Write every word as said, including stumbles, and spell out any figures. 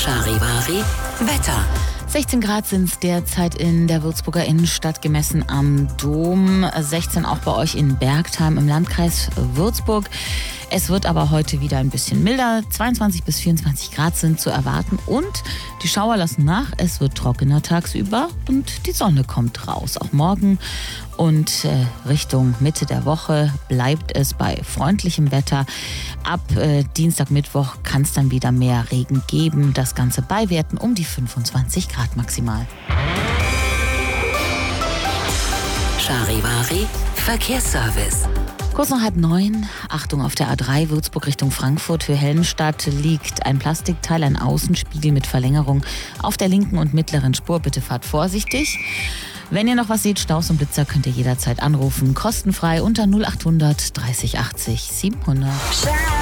Charivari Wetter. sechzehn Grad sind es derzeit in der Würzburger Innenstadt, gemessen am Dom. sechzehn auch bei euch in Bergtheim im Landkreis Würzburg. Es wird aber heute wieder ein bisschen milder. zweiundzwanzig bis vierundzwanzig Grad sind zu erwarten und die Schauer lassen nach. Es wird trockener tagsüber und die Sonne kommt raus. Auch morgen und äh, Richtung Mitte der Woche bleibt es bei freundlichem Wetter. Ab äh, Dienstag, Mittwoch kann es dann wieder mehr Regen geben. Das Ganze bei Werten um die fünfundzwanzig Grad maximal. Charivari Verkehrsservice. Kurz nach halb neun, Achtung auf der A drei Würzburg Richtung Frankfurt. Für Helmstadt liegt ein Plastikteil, ein Außenspiegel mit Verlängerung auf der linken und mittleren Spur. Bitte fahrt vorsichtig. Wenn ihr noch was seht, Staus und Blitzer, könnt ihr jederzeit anrufen. Kostenfrei unter null achthundert dreißig achtzig siebenhundert.